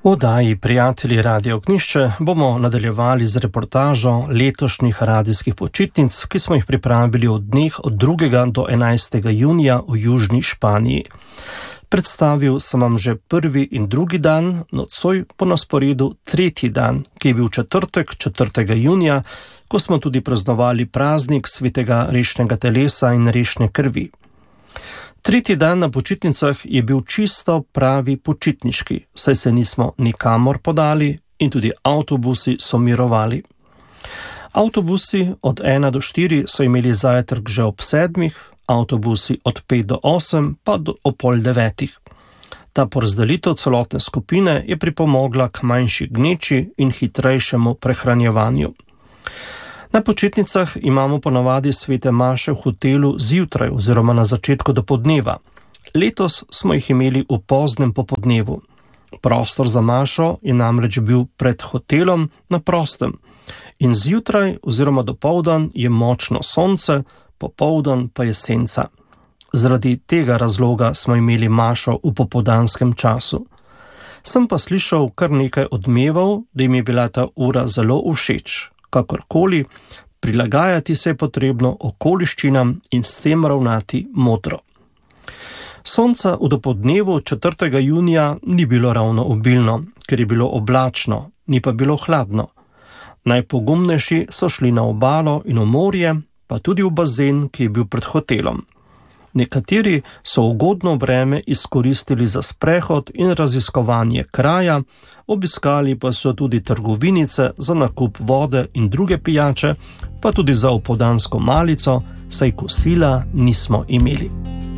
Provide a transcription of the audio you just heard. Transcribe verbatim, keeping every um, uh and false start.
V oddaji Prijatelji Radio Ognjišče bomo nadaljevali z reportažo letošnjih radijskih počitnic, ki smo jih pripravili od dneh od drugega do enajstega junija v južni Španiji. Predstavil sem vam že prvi in drugi dan, nocoj po na sporedu tretji dan, ki je bil četrtek, četrtega junija, ko smo tudi praznovali praznik svetega rešnega telesa in rešne krvi. Tretji dan na počitnicah je bil čisto pravi počitniški, saj se nismo nikamor podali in tudi avtobusi so mirovali. Avtobusi od ena do štiri so imeli zajtrk že ob sedmih, avtobusi od pet do osem pa do ob pol devetih. Ta porazdelitev celotne skupine je pripomogla k manjši gneči in hitrejšemu prehranjevanju. Na počitnicah imamo ponavadi svete maše v hotelu zjutraj oziroma na začetku dopoldneva. Letos smo jih imeli v poznem popodnevu. Prostor za mašo je namreč bil pred hotelom na prostem. In zjutraj oziroma dopoldan je močno sonce, popoldan pa je senca. Zaradi tega razloga smo imeli mašo v popoldanskem času. Sem pa slišal kar nekaj odmevov, da jim je bila ta ura zelo všeč. Kakorkoli, prilagajati se je potrebno okoliščinam in s tem ravnati modro. Sonca v dopoldnevu četrtega junija ni bilo ravno obilno, ker je bilo oblačno, ni pa bilo hladno. Najpogumnejši so šli na obalo in v morje, pa tudi v bazen, ki je bil pred hotelom. Nekateri so ugodno vreme izkoristili za sprehod in raziskovanje kraja, obiskali pa so tudi trgovinice za nakup vode in druge pijače, pa tudi za opoldansko malico, saj kosila nismo imeli.